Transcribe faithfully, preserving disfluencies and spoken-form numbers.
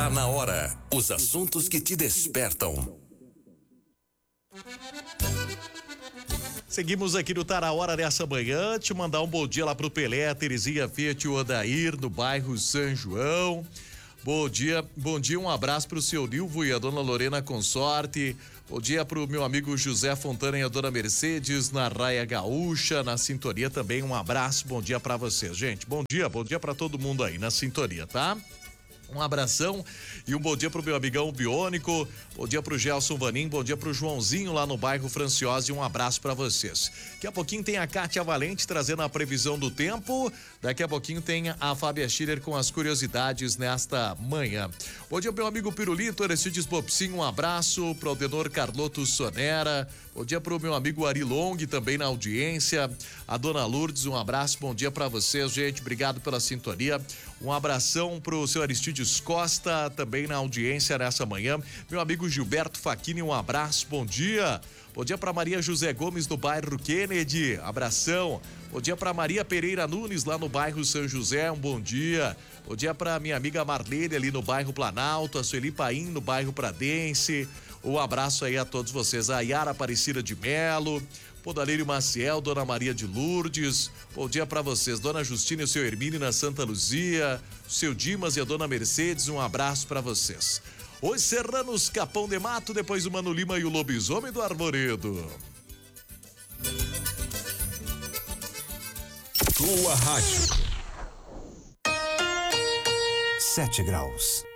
Tá na hora. Os assuntos que te despertam. Seguimos aqui no Tá na Hora dessa manhã. Te mandar um bom dia lá pro Pelé, Terezinha, Fiat, o Odair, no bairro São João. Bom dia, bom dia, um abraço pro seu Nilvo e a dona Lorena Consorte. Bom dia pro meu amigo José Fontana e a dona Mercedes na Raia Gaúcha, na sintonia também. Um abraço, bom dia pra vocês, gente. Bom dia, bom dia pra todo mundo aí na sintonia, tá? Um abração e um bom dia pro meu amigão Biônico, bom dia pro Gelson Vanim, bom dia pro Joãozinho lá no bairro Franciosa e um abraço pra vocês. Daqui a pouquinho tem a Kátia Valente trazendo a previsão do tempo, daqui a pouquinho tem a Fábia Schiller com as curiosidades nesta manhã. Bom dia meu amigo Pirulito, Aristides Bopsinho, um abraço pro Aldenor Carloto Sonera, bom dia pro meu amigo Ari Long também na audiência, a dona Lourdes, um abraço, bom dia pra vocês, gente, obrigado pela sintonia. Um abração pro seu Aristides Costa, também na audiência nessa manhã. Meu amigo Gilberto Facchini, um abraço, bom dia. Bom dia pra Maria José Gomes do bairro Kennedy, abração. Bom dia pra Maria Pereira Nunes lá no bairro São José, um bom dia. Bom dia pra minha amiga Marlene ali no bairro Planalto, a Sueli Paim no bairro Pradense. Um abraço aí a todos vocês, a Yara Aparecida de Melo, Podalírio Maciel, Dona Maria de Lourdes, bom dia pra vocês, Dona Justina e o seu Hermínio na Santa Luzia, o seu Dimas e a Dona Mercedes, um abraço pra vocês. Os Serranos Capão de Mato, depois o Mano Lima e o Lobisomem do Arvoredo. Tua rádio. Sete graus.